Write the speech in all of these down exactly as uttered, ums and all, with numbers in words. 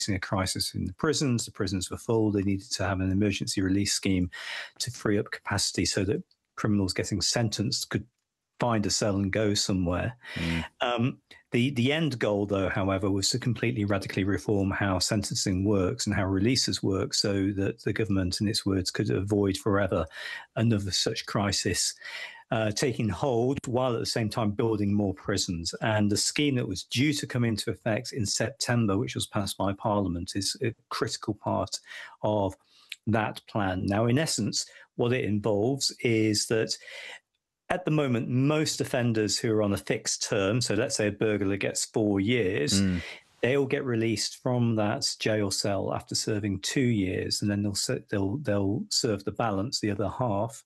a crisis in the prisons. The prisons were full. They needed to have an emergency release scheme to free up capacity so that criminals getting sentenced could find a cell and go somewhere. Mm. Um, the, the end goal, though, however, was to completely radically reform how sentencing works and how releases work so that the government, in its words, could avoid forever another such crisis uh, taking hold, while at the same time building more prisons. And the scheme that was due to come into effect in September, which was passed by Parliament, is a critical part of that plan. Now, in essence, what it involves is that at the moment, most offenders who are on a fixed term, so let's say a burglar gets four years, mm. they'll get released from that jail cell after serving two years, and then they'll they'll they'll serve the balance, the other half,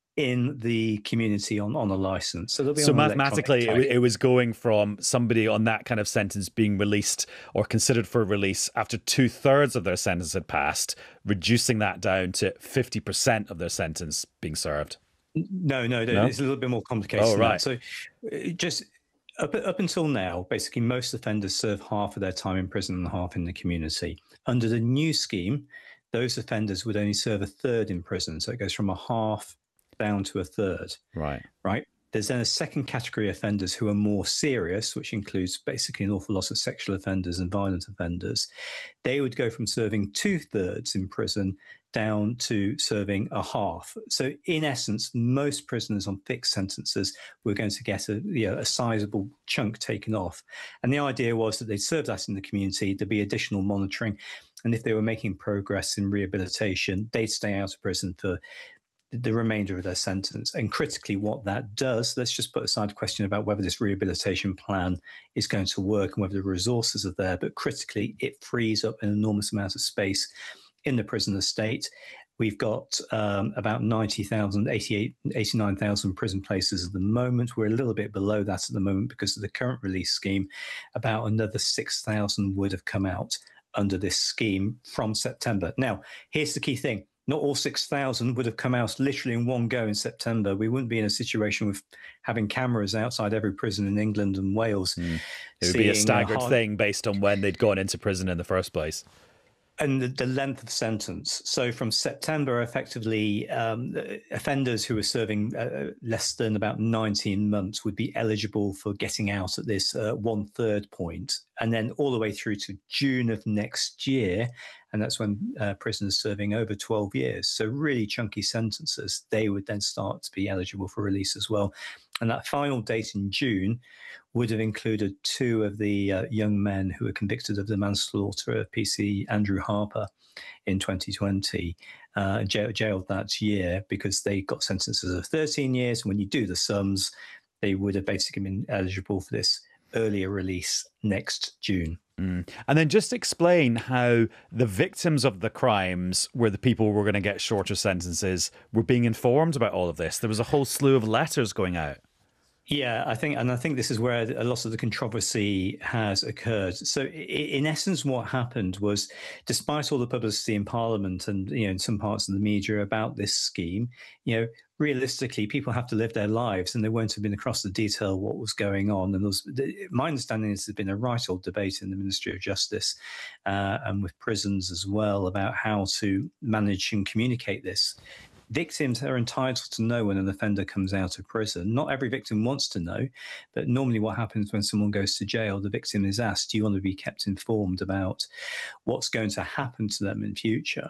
in the community on, on a license. So, so mathematically, it, it was going from somebody on that kind of sentence being released or considered for release after two thirds of their sentence had passed, reducing that down to fifty percent of their sentence being served. No, no, no, no, it's a little bit more complicated. Oh, right. So just up, up until now, basically most offenders serve half of their time in prison and half in the community. Under the new scheme, those offenders would only serve a third in prison. So it goes from a half down to a third. Right. Right. There's then a second category of offenders who are more serious, which includes basically an awful lot of sexual offenders and violent offenders. They would go from serving two thirds in prison down to serving a half. So in essence, most prisoners on fixed sentences were going to get a, you know, a sizable chunk taken off. And the idea was that they'd serve that in the community, there'd be additional monitoring. And if they were making progress in rehabilitation, they'd stay out of prison for the remainder of their sentence. And critically, what that does, let's just put aside a question about whether this rehabilitation plan is going to work and whether the resources are there, but critically, it frees up an enormous amount of space in the prison estate. We've got um, about ninety thousand, eighty-eight, eighty-nine thousand prison places at the moment. We're a little bit below that at the moment because of the current release scheme. About another six thousand would have come out under this scheme from September. Now, here's the key thing. Not all six thousand would have come out literally in one go in September. We wouldn't be in a situation with having cameras outside every prison in England and Wales. Mm. It would be a staggered hard... thing based on when they'd gone into prison in the first place. And the, the length of sentence. So from September, effectively, um, offenders who are serving uh, less than about nineteen months would be eligible for getting out at this uh, one third point, and then all the way through to June of next year. And that's when uh, prisoners serving over twelve years, so really chunky sentences, they would then start to be eligible for release as well. And that final date in June would have included two of the uh, young men who were convicted of the manslaughter of P C Andrew Harper in twenty twenty, uh, jail, jailed that year because they got sentences of thirteen years. And when you do the sums, they would have basically been eligible for this earlier release next June. Mm. And then just explain how the victims of the crimes, where the people were going to get shorter sentences, were being informed about all of this. There was a whole slew of letters going out. Yeah, I think, and I think this is where a lot of the controversy has occurred. So, in essence, what happened was, despite all the publicity in Parliament and you know in some parts of the media about this scheme, you know, realistically, people have to live their lives, and they won't have been across the detail of what was going on. And there was, my understanding is there's been a right old debate in the Ministry of Justice uh, and with prisons as well about how to manage and communicate this. Victims are entitled to know when an offender comes out of prison. Not every victim wants to know, but normally what happens when someone goes to jail, the victim is asked, do you want to be kept informed about what's going to happen to them in future?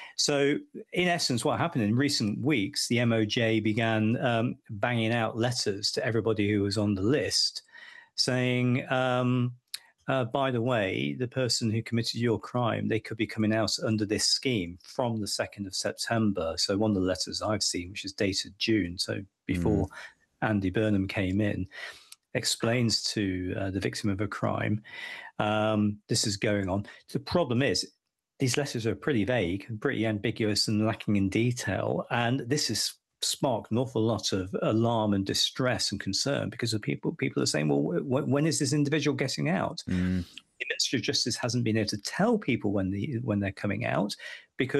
So in essence, what happened in recent weeks, the M O J began um, banging out letters to everybody who was on the list saying, um, Uh, by the way, the person who committed your crime, they could be coming out under this scheme from the second of September. So one of the letters I've seen, which is dated June, so before mm. Andy Burnham came in, explains to uh, the victim of a crime, um, this is going on. The problem is, these letters are pretty vague, pretty ambiguous and lacking in detail. And this is sparked an awful lot of alarm and distress and concern because of people people are saying, well, w- when is this individual getting out? Mm. The Ministry of Justice hasn't been able to tell people when the when they're coming out because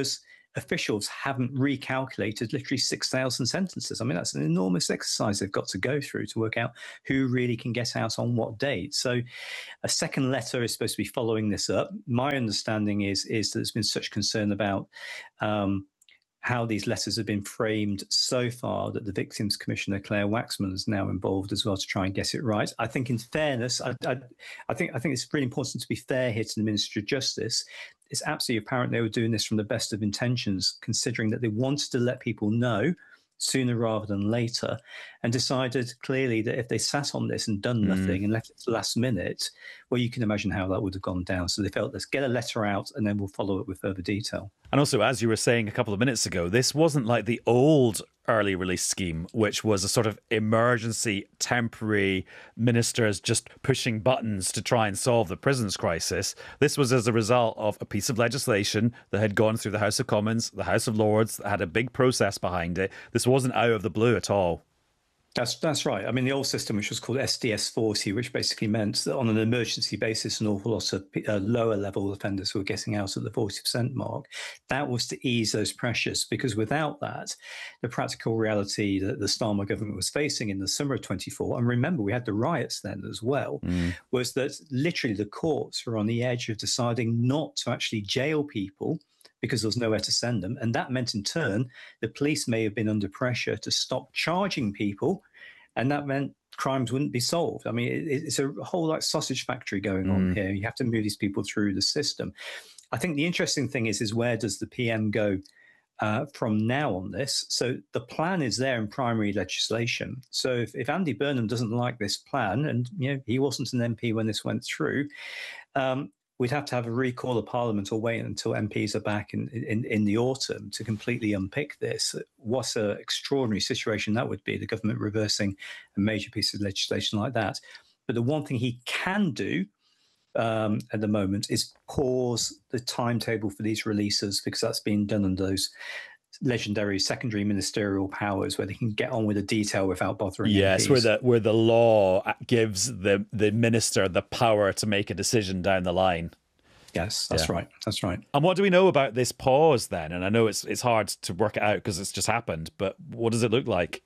officials haven't recalculated literally six thousand sentences. I mean, that's an enormous exercise they've got to go through to work out who really can get out on what date. So a second letter is supposed to be following this up. My understanding is, is that there's been such concern about um, how these letters have been framed so far that the Victims Commissioner, Claire Waxman, is now involved as well to try and get it right. I think in fairness, I, I, I think I think it's really important to be fair here to the Ministry of Justice. It's absolutely apparent they were doing this from the best of intentions, considering that they wanted to let people know sooner rather than later, and decided clearly that if they sat on this and done nothing mm. and left it to the last minute, well, you can imagine how that would have gone down. So they felt, let's get a letter out and then we'll follow it with further detail. And also, as you were saying a couple of minutes ago, this wasn't like the old early release scheme, which was a sort of emergency, temporary ministers just pushing buttons to try and solve the prisons crisis. This was as a result of a piece of legislation that had gone through the House of Commons, the House of Lords, that had a big process behind it. This wasn't out of the blue at all. That's that's right. I mean, the old system, which was called S D S forty, which basically meant that on an emergency basis, an awful lot of uh, lower level offenders were getting out at the forty percent mark. That was to ease those pressures, because without that, the practical reality that the Starmer government was facing in the summer of twenty-four, and remember, we had the riots then as well, mm. was that literally the courts were on the edge of deciding not to actually jail people because there was nowhere to send them. And that meant in turn, the police may have been under pressure to stop charging people. And that meant crimes wouldn't be solved. I mean, it, it's a whole like sausage factory going mm. on here. You have to move these people through the system. I think the interesting thing is, is where does the P M go uh, from now on this? So the plan is there in primary legislation. So if, if Andy Burnham doesn't like this plan, and you know he wasn't an M P when this went through, um, we'd have to have a recall of Parliament or wait until M Ps are back in, in, in the autumn to completely unpick this. What an extraordinary situation that would be, the government reversing a major piece of legislation like that. But the one thing he can do um, at the moment is pause the timetable for these releases, because that's being done under those legendary secondary ministerial powers where they can get on with the detail without bothering yes M Ps. where the where the law gives the the minister the power to make a decision down the line. Yes, that's yeah. right. That's right. And what do we know about this pause then? And I know it's it's hard to work it out because it's just happened, but what does it look like?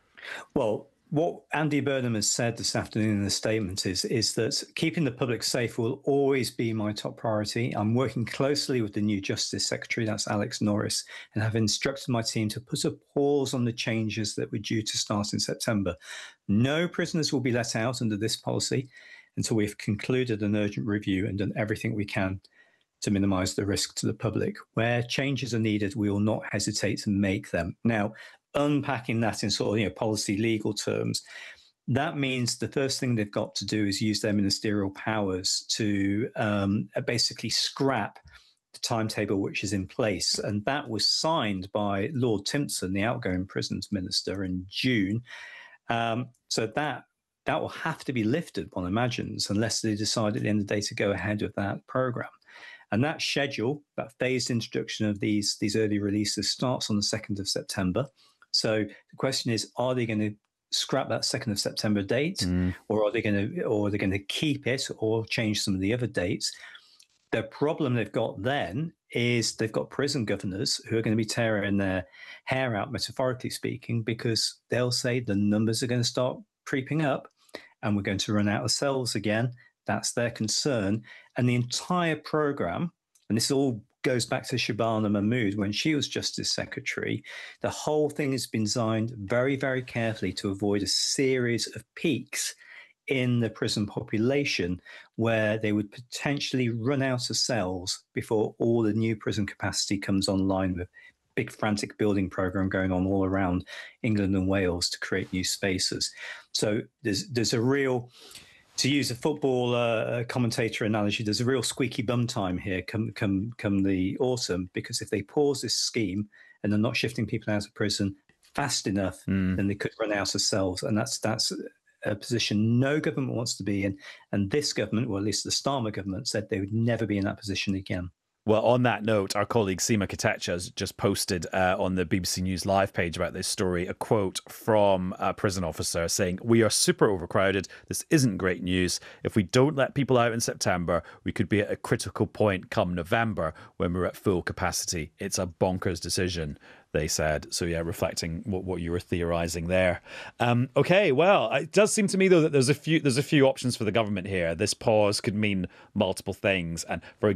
Well, what Andy Burnham has said this afternoon in the statement is, is that keeping the public safe will always be my top priority. I'm working closely with the new Justice Secretary, that's Alex Norris, and have instructed my team to put a pause on the changes that were due to start in September. No prisoners will be let out under this policy until we've concluded an urgent review and done everything we can to minimise the risk to the public. Where changes are needed, we will not hesitate to make them. Now, unpacking that in sort of, you know, policy legal terms, that means the first thing they've got to do is use their ministerial powers to um, basically scrap the timetable which is in place. And that was signed by Lord Timpson, the outgoing prisons minister, in June. Um, so that that will have to be lifted, one imagines, unless they decide at the end of the day to go ahead with that programme. And that schedule, that phased introduction of these, these early releases, starts on the second of September. So the question is, are they going to scrap that second of September date, mm. or are they going to, or are they going to keep it, or change some of the other dates? The problem they've got then is they've got prison governors who are going to be tearing their hair out, metaphorically speaking, because they'll say the numbers are going to start creeping up, and we're going to run out of cells again. That's their concern, and the entire program, and this all goes back to Shabana Mahmood when she was Justice Secretary. The whole thing has been designed very, very carefully to avoid a series of peaks in the prison population where they would potentially run out of cells before all the new prison capacity comes online, with big frantic building program going on all around England and Wales to create new spaces. So there's there's a real... To use a football uh, commentator analogy, there's a real squeaky bum time here come come come the autumn, because if they pause this scheme and they're not shifting people out of prison fast enough, mm. then they could run out of cells. And that's that's a position no government wants to be in. And this government, or at least the Starmer government, said they would never be in that position again. Well, on that note, our colleague Seema Katecha has just posted uh, on the B B C News Live page about this story a quote from a prison officer saying, "We are super overcrowded. This isn't great news. If we don't let people out in September, we could be at a critical point come November when we're at full capacity. It's a bonkers decision," they said. So, yeah, reflecting what, what you were theorising there. Um, OK, well, it does seem to me, though, that there's a few there's a few options for the government here. This pause could mean multiple things. And for example,